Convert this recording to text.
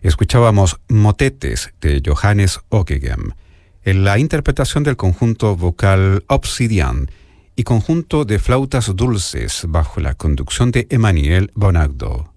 Escuchábamos Motetes de Johannes Ockeghem, en la interpretación del conjunto vocal Obsidian y conjunto de flautas dulces bajo la conducción de Emmanuel Bonardo.